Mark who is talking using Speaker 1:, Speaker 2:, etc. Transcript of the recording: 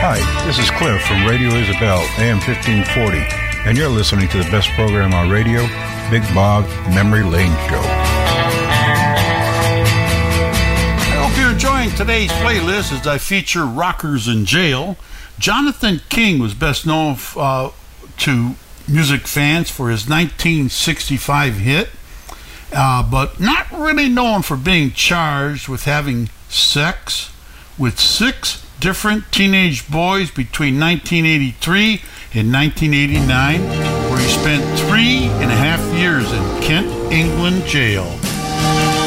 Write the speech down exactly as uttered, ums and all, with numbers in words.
Speaker 1: Hi, this is Cliff from Radio Isabel, A M fifteen forty, and you're listening to the best program on radio, Big Bog Memory Lane Show.
Speaker 2: I hope you're enjoying today's playlist as I feature rockers in jail. Jonathan King was best known uh, to music fans for his nineteen sixty-five hit, uh, but not really known for being charged with having sex with six different teenage boys between nineteen eighty-three and nineteen eighty-nine, where he spent three and a half years in Kent, England jail.